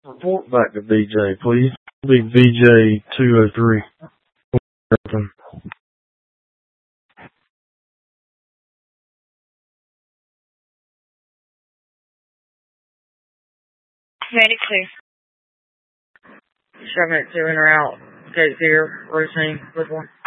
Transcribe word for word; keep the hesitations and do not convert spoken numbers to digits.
Report back to V J, please. Be V J two oh three. Made it clear. Seven at two in or out. Gate zero. Routine. Good one.